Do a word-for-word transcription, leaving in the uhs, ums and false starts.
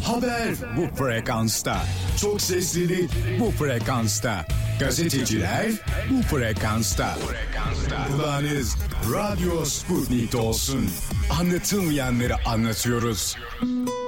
Haber bu frekansta. Çok seslilik bu frekansta. Gazeteciler bu frekansta. Kulağınız Radyo Sputnik olsun. Anlatılmayanları anlatıyoruz.